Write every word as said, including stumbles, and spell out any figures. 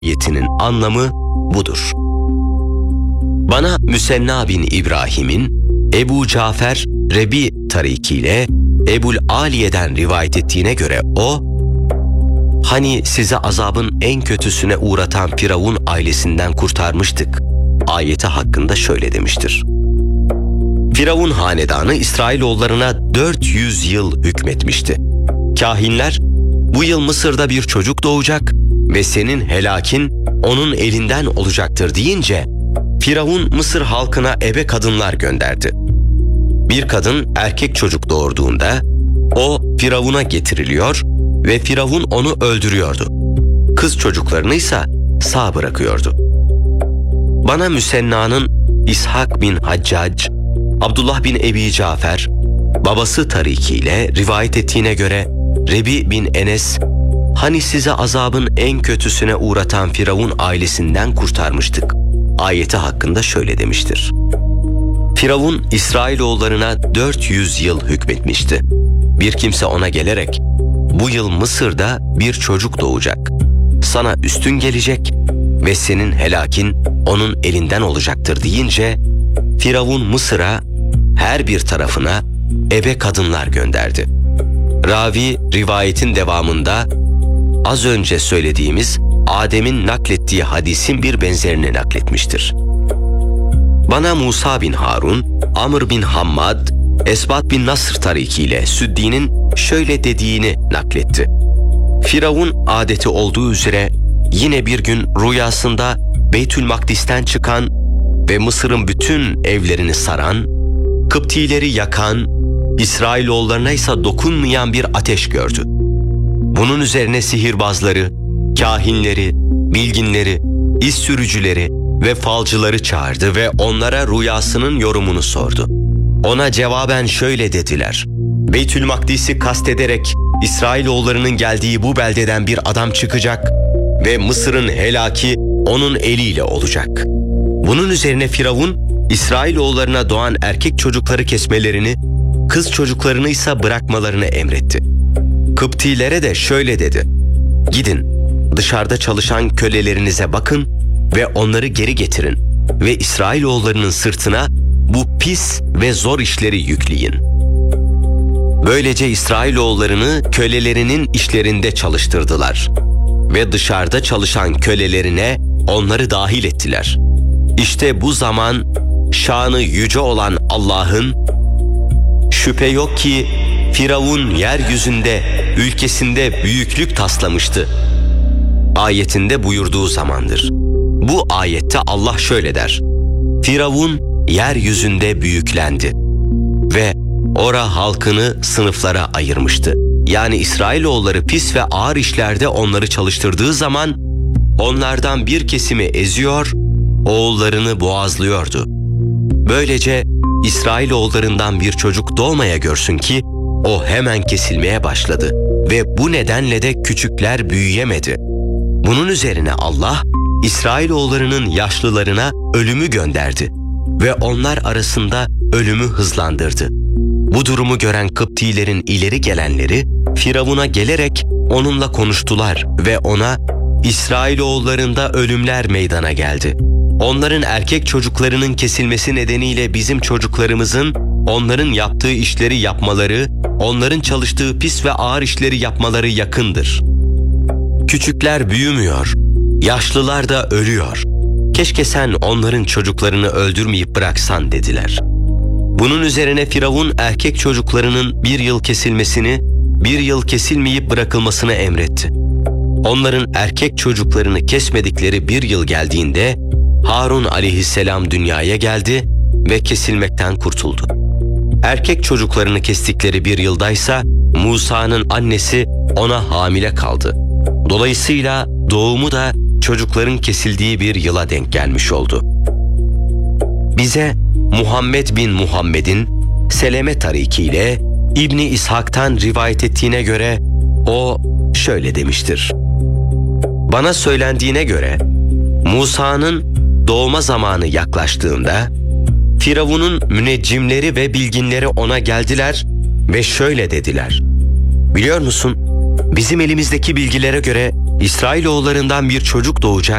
ayetinin anlamı budur. Bana Müsenna bin İbrahim'in Ebu Cafer Rebi tarikiyle Ebul Aliye'den rivayet ettiğine göre o, hani size azabın en kötüsüne uğratan Firavun ailesinden kurtarmıştık ayeti hakkında şöyle demiştir. Firavun hanedanı İsrailoğullarına dört yüz yıl hükmetmişti. Kahinler, bu yıl Mısır'da bir çocuk doğacak ve senin helakin onun elinden olacaktır deyince, Firavun Mısır halkına ebe kadınlar gönderdi. Bir kadın erkek çocuk doğurduğunda o Firavun'a getiriliyor ve Firavun onu öldürüyordu. Kız çocuklarını ise sağ bırakıyordu. Bana Müsenna'nın İshak bin Haccac, Abdullah bin Ebi Cafer, babası tarikiyle rivayet ettiğine göre Rebi bin Enes, hani size azabın en kötüsüne uğratan Firavun ailesinden kurtarmıştık ayeti hakkında şöyle demiştir. Firavun İsrailoğullarına dört yüz yıl hükmetmişti. Bir kimse ona gelerek, bu yıl Mısır'da bir çocuk doğacak, sana üstün gelecek ve senin helakin onun elinden olacaktır deyince, Firavun Mısır'a her bir tarafına ebe kadınlar gönderdi. Ravi rivayetin devamında az önce söylediğimiz Adem'in naklettiği hadisin bir benzerini nakletmiştir. Bana Musa bin Harun, Amr bin Hammad, Esbat bin Nasr tarikiyle Süddi'nin şöyle dediğini nakletti. Firavun adeti olduğu üzere yine bir gün rüyasında Beytül Makdis'ten çıkan ve Mısır'ın bütün evlerini saran, Kıptileri yakan, İsrailoğullarına ise dokunmayan bir ateş gördü. Bunun üzerine sihirbazları, kahinleri, bilginleri, iz sürücüleri ve falcıları çağırdı ve onlara rüyasının yorumunu sordu. Ona cevaben şöyle dediler: Beytül Makdis'i kastederek İsrailoğullarının geldiği bu beldeden bir adam çıkacak ve Mısır'ın helaki onun eliyle olacak. Bunun üzerine Firavun, İsrailoğullarına doğan erkek çocukları kesmelerini, kız çocuklarını ise bırakmalarını emretti. Kıptilere de şöyle dedi: Gidin, dışarıda çalışan kölelerinize bakın ve onları geri getirin ve İsrailoğullarının sırtına bu pis ve zor işleri yükleyin. Böylece İsrailoğullarını kölelerinin işlerinde çalıştırdılar ve dışarıda çalışan kölelerine onları dahil ettiler. İşte bu zaman şanı yüce olan Allah'ın, şüphe yok ki Firavun yeryüzünde, ülkesinde büyüklük taslamıştı ayetinde buyurduğu zamandır. Bu ayette Allah şöyle der: Firavun yeryüzünde büyüklendi ve ora halkını sınıflara ayırmıştı. Yani İsrailoğulları pis ve ağır işlerde onları çalıştırdığı zaman onlardan bir kesimi eziyor, oğullarını boğazlıyordu. Böylece İsrailoğullarından bir çocuk doğmaya görsün ki o hemen kesilmeye başladı ve bu nedenle de küçükler büyüyemedi. Bunun üzerine Allah İsrailoğullarının yaşlılarına ölümü gönderdi ve onlar arasında ölümü hızlandırdı. Bu durumu gören Kıptilerin ileri gelenleri Firavun'a gelerek onunla konuştular ve ona, İsrailoğullarında ölümler meydana geldi. Onların erkek çocuklarının kesilmesi nedeniyle bizim çocuklarımızın onların yaptığı işleri yapmaları, onların çalıştığı pis ve ağır işleri yapmaları yakındır. Küçükler büyümüyor, yaşlılar da ölüyor. Keşke sen onların çocuklarını öldürmeyip bıraksan dediler. Bunun üzerine Firavun erkek çocuklarının bir yıl kesilmesini, bir yıl kesilmeyip bırakılmasını emretti. Onların erkek çocuklarını kesmedikleri bir yıl geldiğinde Harun aleyhisselam dünyaya geldi ve kesilmekten kurtuldu. Erkek çocuklarını kestikleri bir yıldaysa Musa'nın annesi ona hamile kaldı. Dolayısıyla doğumu da çocukların kesildiği bir yıla denk gelmiş oldu. Bize Muhammed bin Muhammed'in Seleme tarikiyle İbni İshak'tan rivayet ettiğine göre o şöyle demiştir: Bana söylendiğine göre Musa'nın doğuma zamanı yaklaştığında Firavun'un müneccimleri ve bilginleri ona geldiler ve şöyle dediler: Biliyor musun, bizim elimizdeki bilgilere göre İsrailoğullarından bir çocuk doğacak